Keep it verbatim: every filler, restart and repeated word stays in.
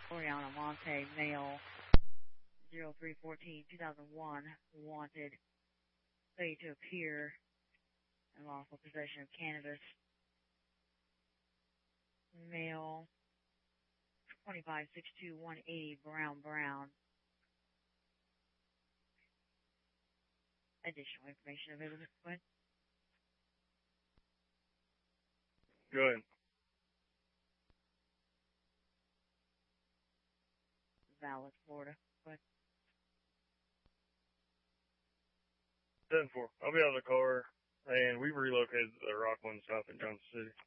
Oriana Monte, male, zero three fourteen two thousand one, wanted, failure to appear, and lawful possession of cannabis. Male, twenty-five sixty-two one eighty, Brown Brown. Additional information available. Go ahead. Go ahead. Valid, Florida. Go ahead. ten four. I'll be out of the car, and we've relocated to the Rockland South in Johnson City.